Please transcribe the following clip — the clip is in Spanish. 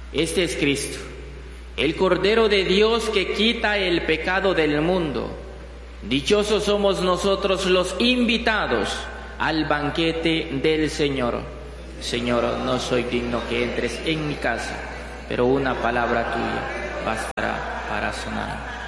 Este es Cristo, el Cordero de Dios que quita el pecado del mundo. Dichosos somos nosotros los invitados al banquete del Señor. Señor, no soy digno que entres en mi casa, pero una palabra tuya bastará para sanar.